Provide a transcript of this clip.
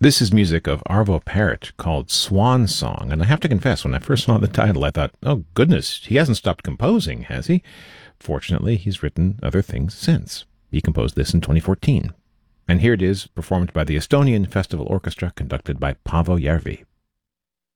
This is music of Arvo Pärt called Swan Song, and I have to confess, when I first saw the title, I thought, oh goodness, he hasn't stopped composing, has he? Fortunately, he's written other things since. He composed this in 2014. And here it is, performed by the Estonian Festival Orchestra, conducted by Paavo Järvi.